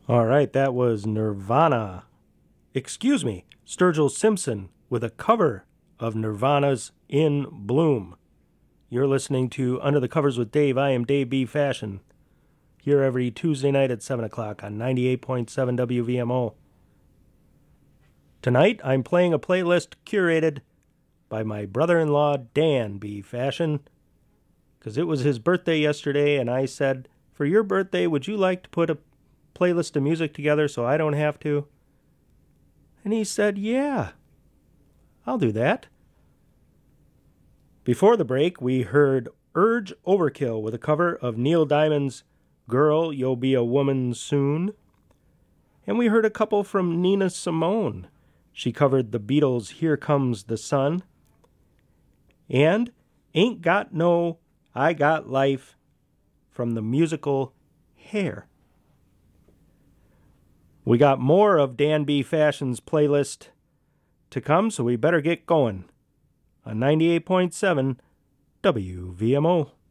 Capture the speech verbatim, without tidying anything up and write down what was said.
All right, that was Nirvana. Excuse me, Sturgill Simpson with a cover of Nirvana's In Bloom. You're listening to Under the Covers with Dave. I am Dave B. Fashion. Here every Tuesday night at seven o'clock on ninety-eight point seven W V M O. Tonight, I'm playing a playlist curated by my brother-in-law, Dan B. Fashion, because it was his birthday yesterday, and I said, for your birthday, would you like to put a playlist of music together so I don't have to? And he said, yeah, I'll do that. Before the break, we heard Urge Overkill with a cover of Neil Diamond's Girl, You'll Be a Woman Soon. And we heard a couple from Nina Simone. She covered the Beatles' Here Comes the Sun. And Ain't Got No, I Got Life from the musical Hair. We got more of Dan B. Fashion's playlist to come, so we better get going on ninety-eight point seven W V M O.